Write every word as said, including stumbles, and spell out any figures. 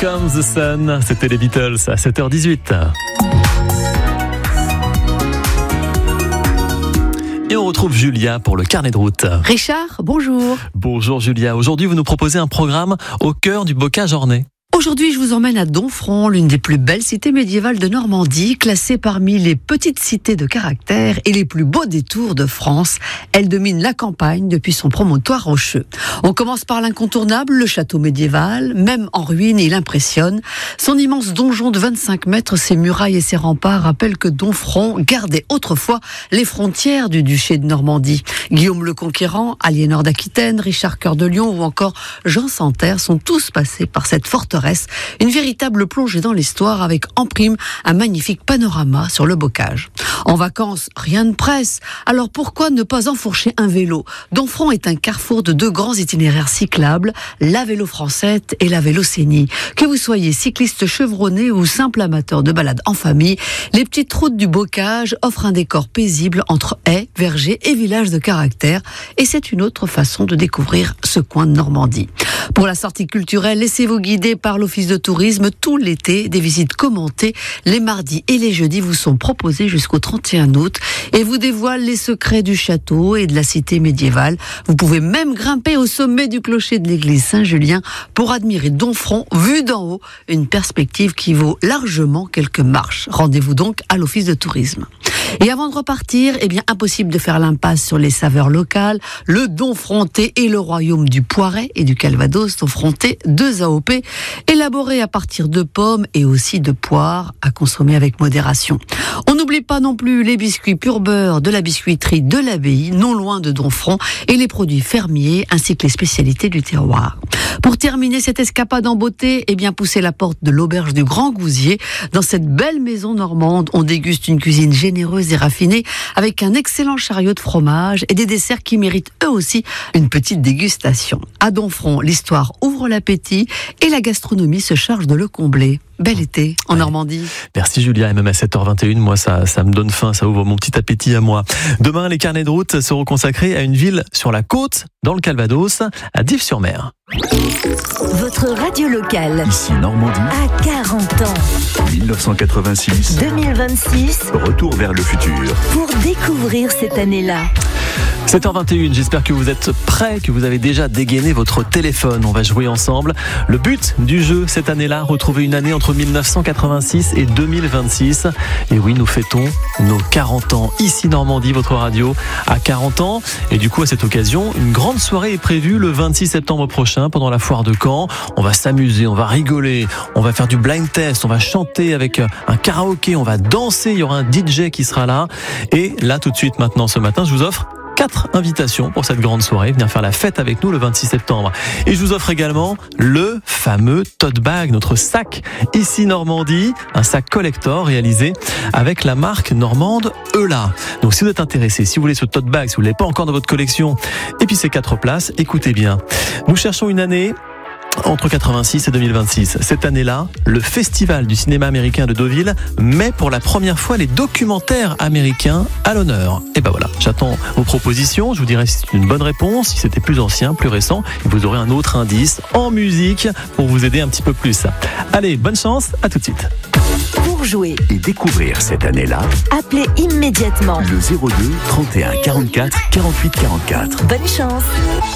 Comes the Sun, c'était les Beatles à sept heures dix-huit. Et on retrouve Julia pour le carnet de route. Richard, bonjour. Bonjour Julia, aujourd'hui vous nous proposez un programme au cœur du bocage ornais. Aujourd'hui, je vous emmène à Domfront, l'une des plus belles cités médiévales de Normandie, classée parmi les petites cités de caractère et les plus beaux détours de France. Elle domine la campagne depuis son promontoire rocheux. On commence par l'incontournable, le château médiéval. Même en ruine, il impressionne. Son immense donjon de vingt-cinq mètres, ses murailles et ses remparts rappellent que Domfront gardait autrefois les frontières du duché de Normandie. Guillaume le Conquérant, Aliénor d'Aquitaine, Richard Cœur de Lion ou encore Jean Santerre sont tous passés par cette forteresse. Une véritable plongée dans l'histoire avec en prime un magnifique panorama sur le bocage. En vacances, rien ne presse. Alors pourquoi ne pas enfourcher un vélo ? Domfront est un carrefour de deux grands itinéraires cyclables, la Vélo Francette et la Vélocénie. Que vous soyez cycliste chevronné ou simple amateur de balade en famille, les petites routes du bocage offrent un décor paisible entre haies, vergers et villages de caractère. Et c'est une autre façon de découvrir ce coin de Normandie. Pour la sortie culturelle, laissez-vous guider par l'Office de tourisme tout l'été. Des visites commentées les mardis et les jeudis vous sont proposées jusqu'au trente et un août et vous dévoilent les secrets du château et de la cité médiévale. Vous pouvez même grimper au sommet du clocher de l'église Saint-Julien pour admirer Domfront vue d'en haut, une perspective qui vaut largement quelques marches. Rendez-vous donc à l'Office de tourisme. Et avant de repartir, eh bien, impossible de faire l'impasse sur les saveurs locales. Le Domfrontais et le royaume du Poiret et du Calvados, Domfrontais, deux A O P, élaborés à partir de pommes et aussi de poires, à consommer avec modération. On n'oublie pas non plus les biscuits pur beurre de la biscuiterie de l'Abbaye, non loin de Domfront, et les produits fermiers, ainsi que les spécialités du terroir. Pour terminer cette escapade en beauté, eh bien, poussez la porte de l'auberge du Grand Gousier. Dans cette belle maison normande, on déguste une cuisine généreuse et raffinée, avec un excellent chariot de fromage et des desserts qui méritent eux aussi une petite dégustation. À Domfront, l'histoire ouvre l'appétit et la gastronomie se charge de le combler. Bel été en ouais. Normandie. Merci Julia, et même à sept heures vingt et une, moi ça, ça me donne faim, ça ouvre mon petit appétit à moi. Demain, les carnets de route seront consacrés à une ville sur la côte, dans le Calvados, à Dives-sur-Mer. Votre radio locale. Ici Normandie. À quarante ans. dix-neuf cent quatre-vingt-six. deux mille vingt-six. Retour vers le futur. Pour découvrir cette année-là. sept heures vingt et une, j'espère que vous êtes prêts, que vous avez déjà dégainé votre téléphone. On va jouer ensemble. Le but du jeu cette année-là, retrouver une année entre mille neuf cent quatre-vingt-six et deux mille vingt-six. Et oui, nous fêtons nos quarante ans. Ici Normandie, votre radio à quarante ans. Et du coup, à cette occasion, une grande soirée est prévue le vingt-six septembre prochain pendant la foire de Caen. On va s'amuser, on va rigoler, on va faire du blind test, on va chanter avec un karaoké, on va danser, il y aura un D J qui sera là. Et là, tout de suite, maintenant, ce matin, je vous offre quatre invitations pour cette grande soirée, venir faire la fête avec nous le vingt-six septembre. Et je vous offre également le fameux tote bag, notre sac ici Normandie, un sac collector réalisé avec la marque normande Eula. Donc si vous êtes intéressé, si vous voulez ce tote bag, si vous ne l'avez pas encore dans votre collection, et puis ces quatre places, écoutez bien. Nous cherchons une année entre quatre-vingt-six et deux mille vingt-six. Cette année-là, le Festival du cinéma américain de Deauville met pour la première fois les documentaires américains à l'honneur. Et ben voilà, j'attends vos propositions. Je vous dirai si c'est une bonne réponse, si c'était plus ancien, plus récent. Et vous aurez un autre indice en musique pour vous aider un petit peu plus. Allez, bonne chance, à tout de suite. Pour jouer et découvrir cette année-là, appelez immédiatement le zéro deux trente et un quarante-quatre quarante-huit quarante-quatre. Bonne chance.